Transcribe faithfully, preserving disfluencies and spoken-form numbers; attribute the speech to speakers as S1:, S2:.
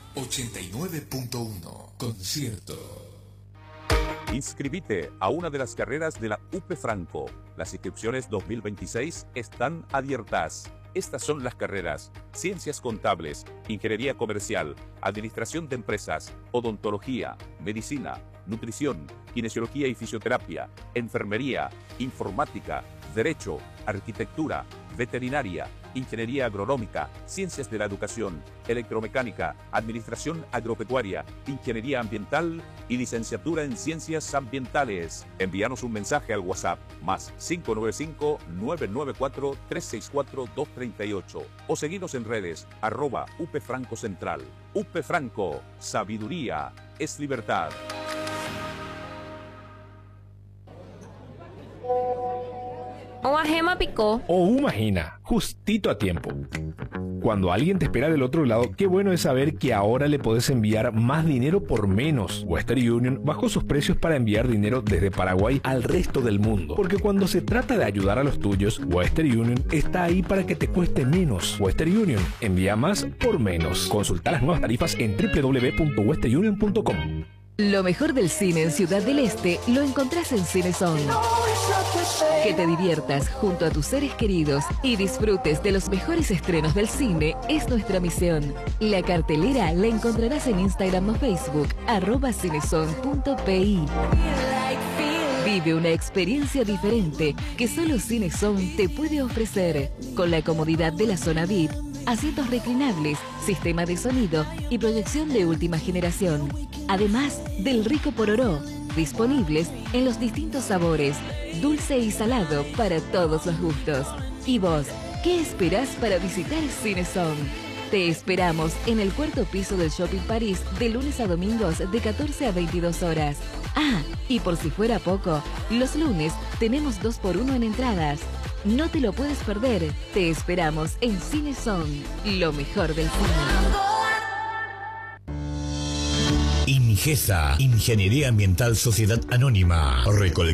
S1: ochenta y nueve punto uno. Concierto.
S2: Inscribite a una de las carreras de la U P Franco. Las inscripciones dos mil veintiséis están abiertas. Estas son las carreras: Ciencias Contables, Ingeniería Comercial, Administración de Empresas, Odontología, Medicina, Nutrición, Kinesiología y Fisioterapia, Enfermería, Informática, Derecho, Arquitectura, Veterinaria, Ingeniería Agronómica, Ciencias de la Educación, Electromecánica, Administración Agropecuaria, Ingeniería Ambiental y Licenciatura en Ciencias Ambientales. Envíanos un mensaje al WhatsApp más cinco nueve cinco, nueve nueve cuatro, tres seis cuatro, dos tres ocho o seguinos en redes arroba U P Franco Central. U P Franco, sabiduría es libertad.
S3: O a Gema picó.
S4: O imagina, justito a tiempo. Cuando alguien te espera del otro lado, qué bueno es saber que ahora le podés enviar más dinero por menos. Western Union bajó sus precios para enviar dinero desde Paraguay al resto del mundo. Porque cuando se trata de ayudar a los tuyos, Western Union está ahí para que te cueste menos. Western Union, envía más por menos. Consulta las nuevas tarifas en doble u doble u doble u punto western union punto com.
S5: Lo mejor del cine en Ciudad del Este lo encontrás en CineZone. Que te diviertas junto a tus seres queridos y disfrutes de los mejores estrenos del cine es nuestra misión. La cartelera la encontrarás en Instagram o Facebook, arroba cinezone punto pi. Vive una experiencia diferente que solo CineZone te puede ofrecer, con la comodidad de la zona V I P, asientos reclinables, sistema de sonido y proyección de última generación. Además del rico pororó, disponibles en los distintos sabores, dulce y salado para todos los gustos. ¿Y vos, qué esperás para visitar CineZone? Te esperamos en el cuarto piso del Shopping París de lunes a domingos de catorce a veintidós horas. Ah, y por si fuera poco, los lunes tenemos dos por uno en entradas. No te lo puedes perder. Te esperamos en CineZone, lo mejor del cine.
S6: INGESA, Ingeniería Ambiental Sociedad Anónima.